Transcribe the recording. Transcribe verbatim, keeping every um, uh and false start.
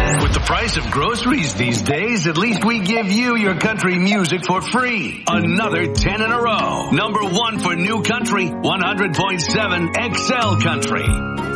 With the price of groceries these days, at least we give you your country music for free. Another ten in a row. Number one for new country, one hundred point seven X L Country.